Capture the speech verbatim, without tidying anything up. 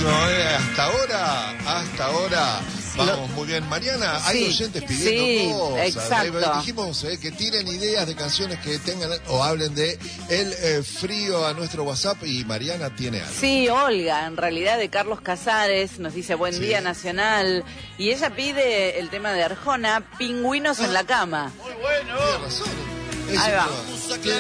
buenísimo, ¿eh? Hasta ahora, hasta ahora. Vamos muy bien. Mariana, hay sí, oyentes pidiendo sí, cosas. Exacto. Dijimos eh, que tiren ideas de canciones que tengan o hablen de el eh, frío a nuestro WhatsApp y Mariana tiene algo. Sí, Olga, en realidad de Carlos Casares, nos dice buen Sí. día nacional. Y ella pide el tema de Arjona, Pingüinos Ah, en la cama. Muy bueno. Tiene razón. Es Ahí va. un tema.